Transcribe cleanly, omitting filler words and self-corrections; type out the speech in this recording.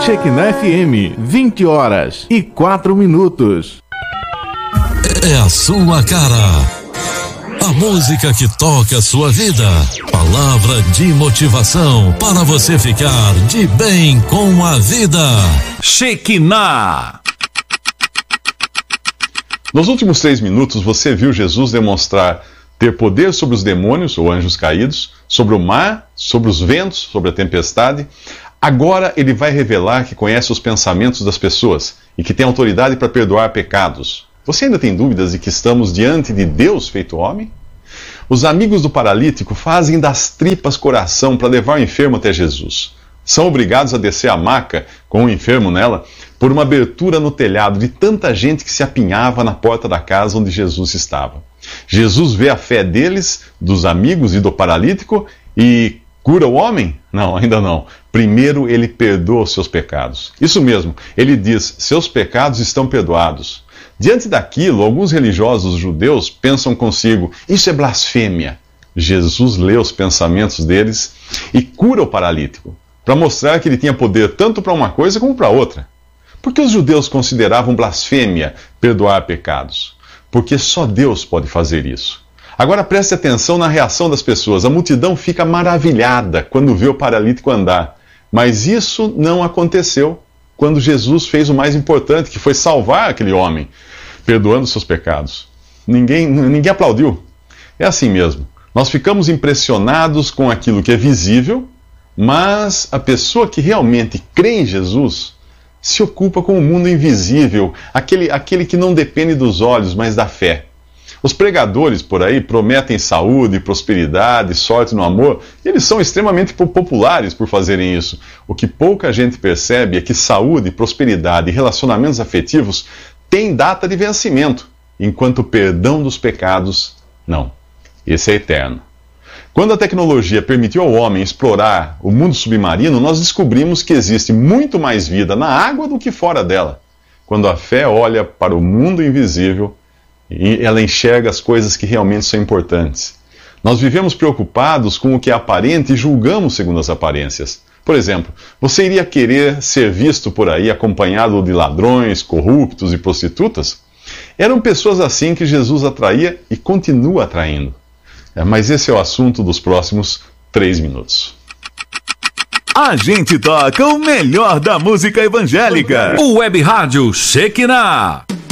Shekinah FM, 20h04. É a sua cara. A música que toca a sua vida. Palavra de motivação para você ficar de bem com a vida. Shekinah. Nos últimos 3 minutos, você viu Jesus demonstrar ter poder sobre os demônios, ou anjos caídos, sobre o mar, sobre os ventos, sobre a tempestade. Agora ele vai revelar que conhece os pensamentos das pessoas e que tem autoridade para perdoar pecados. Você ainda tem dúvidas de que estamos diante de Deus feito homem? Os amigos do paralítico fazem das tripas coração para levar o enfermo até Jesus. São obrigados a descer a maca com o enfermo nela por uma abertura no telhado de tanta gente que se apinhava na porta da casa onde Jesus estava. Jesus vê a fé deles, dos amigos e do paralítico e cura o homem? Não, ainda não. Primeiro ele perdoa os seus pecados. Isso mesmo, ele diz, seus pecados estão perdoados. Diante daquilo, alguns religiosos judeus pensam consigo, isso é blasfêmia. Jesus lê os pensamentos deles e cura o paralítico, para mostrar que ele tinha poder tanto para uma coisa como para outra. Por que os judeus consideravam blasfêmia perdoar pecados? Porque só Deus pode fazer isso. Agora preste atenção na reação das pessoas. A multidão fica maravilhada quando vê o paralítico andar. Mas isso não aconteceu quando Jesus fez o mais importante, que foi salvar aquele homem, perdoando seus pecados. Ninguém aplaudiu. É assim mesmo. Nós ficamos impressionados com aquilo que é visível, mas a pessoa que realmente crê em Jesus se ocupa com o mundo invisível, aquele que não depende dos olhos, mas da fé. Os pregadores por aí prometem saúde, prosperidade, sorte no amor, e eles são extremamente populares por fazerem isso. O que pouca gente percebe é que saúde, prosperidade e relacionamentos afetivos têm data de vencimento, enquanto o perdão dos pecados, não. Esse é eterno. Quando a tecnologia permitiu ao homem explorar o mundo submarino, nós descobrimos que existe muito mais vida na água do que fora dela. Quando a fé olha para o mundo invisível, e ela enxerga as coisas que realmente são importantes. Nós vivemos preocupados com o que é aparente e julgamos segundo as aparências. Por exemplo, você iria querer ser visto por aí acompanhado de ladrões, corruptos e prostitutas? Eram pessoas assim que Jesus atraía e continua atraindo. Mas esse é o assunto dos próximos 3 minutos. A gente toca o melhor da música evangélica. O Web Rádio Shekinah.